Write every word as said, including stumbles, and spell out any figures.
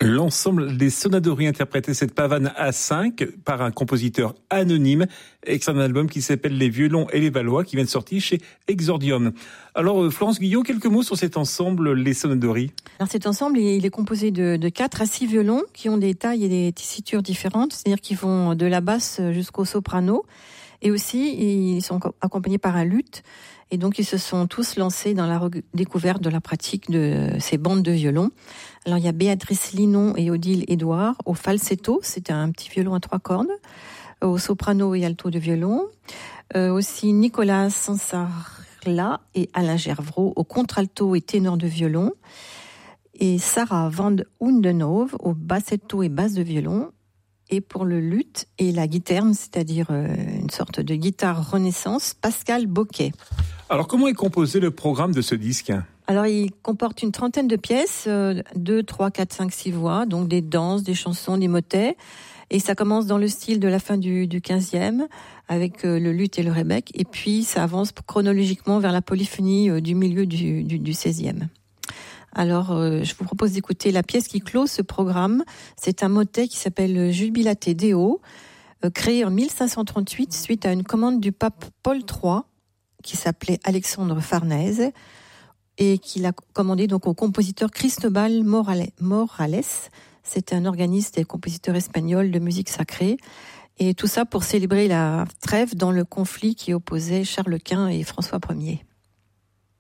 L'ensemble des Sonadori interprétait cette pavane à cinq par un compositeur anonyme, extrait d'un album qui s'appelle Les Violons et les Valois, qui vient de sortir chez Exordium. Alors, Florence Guyot, quelques mots sur cet ensemble, les Sonadori. Alors, cet ensemble, il est composé de, de quatre à six violons qui ont des tailles et des tessitures différentes, c'est-à-dire qu'ils vont de la basse jusqu'au soprano. Et aussi, ils sont accompagnés par un luth. Et donc, ils se sont tous lancés dans la découverte de la pratique de ces bandes de violon. Alors, il y a Béatrice Linon et Odile Édouard au falsetto. C'est un petit violon à trois cordes. Au soprano et alto de violon. Euh, aussi, Nicolas Sansarla et Alain Gervraud au contralto et ténor de violon. Et Sarah Van Hoendenhove au bassetto et basse de violon. Et pour le luth et la guiterne, c'est-à-dire une sorte de guitare renaissance, Pascal Boquet. Alors, comment est composé le programme de ce disque ? Alors, il comporte une trentaine de pièces, deux, trois, quatre, cinq, six voix, donc des danses, des chansons, des motets. Et ça commence dans le style de la fin du, du quinzième, avec le luth et le rebec. Et puis, ça avance chronologiquement vers la polyphonie du milieu du, du, du seizième. Alors, euh, je vous propose d'écouter la pièce qui clôt ce programme. C'est un motet qui s'appelle Jubilate Deo, euh, créé en mille cinq cent trente-huit suite à une commande du pape Paul trois, qui s'appelait Alexandre Farnèse, et qu'il a commandé donc au compositeur Cristobal Morales. Morales. C'est un organiste et compositeur espagnol de musique sacrée. Et tout ça pour célébrer la trêve dans le conflit qui opposait Charles Quint et François Ier.